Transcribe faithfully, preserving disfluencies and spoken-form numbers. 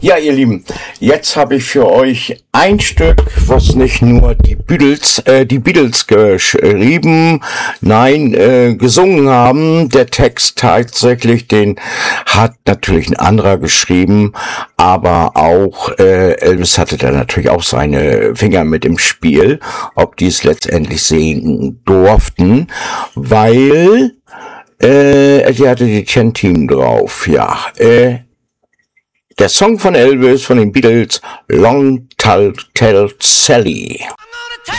Ja, ihr Lieben, jetzt habe ich für euch ein Stück, was nicht nur die Beatles, äh, die Beatles geschrieben, nein, äh, gesungen haben. Der Text tatsächlich, den hat natürlich ein anderer geschrieben, aber auch äh, Elvis hatte da natürlich auch seine Finger mit im Spiel, ob die es letztendlich singen durften, weil äh, er hatte die Ten-Team drauf, ja, äh, der Song von Elvis, von den Beatles, Long Tall Tale Sally.